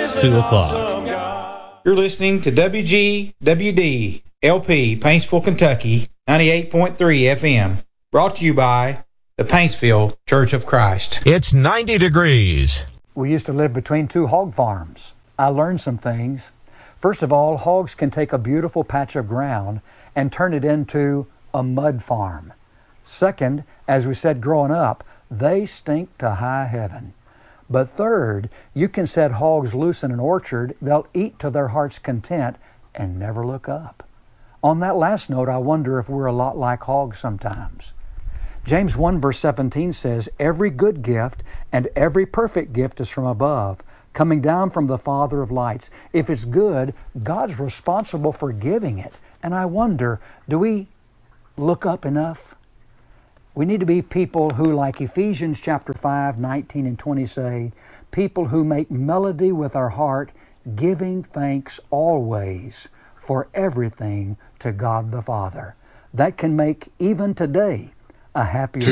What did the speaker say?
It's 2 o'clock. You're listening to WGWD LP, Paintsville, Kentucky, 98.3 FM. Brought to you by the Paintsville Church of Christ. It's 90 degrees. We used to live between two hog farms. I learned some things. First of all, hogs can take a beautiful patch of ground and turn it into a mud farm. Second, as we said growing up, they stink to high heaven. But third, you can set hogs loose in an orchard. They'll eat to their heart's content and never look up. On that last note, I wonder if we're a lot like hogs sometimes. James 1 verse 17 says, "Every good gift and every perfect gift is from above, coming down from the Father of lights." If it's good, God's responsible for giving it. And I wonder, do we look up enough? We need to be people who, like Ephesians chapter 5, 19 and 20 say, people who make melody with our heart, giving thanks always for everything to God the Father. That can make even today a happier